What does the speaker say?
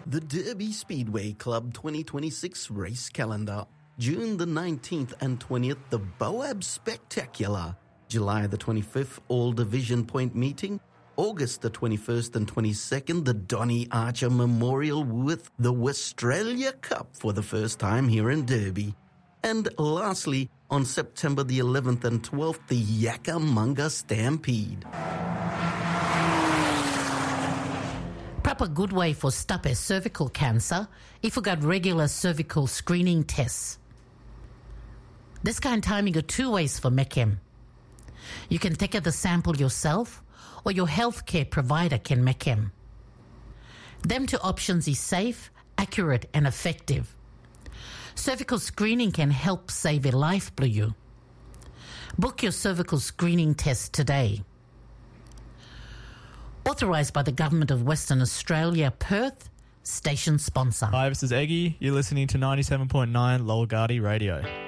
The Derby Speedway Club 2026 race calendar. June the 19th and 20th, the Boab Spectacular. July the 25th, All Division Point Meeting. August the 21st and 22nd, the Donny Archer Memorial with the Westralia Cup for the first time here in Derby. And lastly, on September the 11th and 12th, the Yakkamunga Stampede. Proper good way for stop a cervical cancer if you got regular cervical screening tests. This kind of timing are two ways for MEChem. You can take the sample yourself or your healthcare provider can MEChem. Them two options is safe, accurate and effective. Cervical screening can help save a life, Blue. Book your cervical screening test today. Authorised by the Government of Western Australia, Perth, station sponsor. Hi, this is Eggy. You're listening to 97.9 Lolgardi Radio.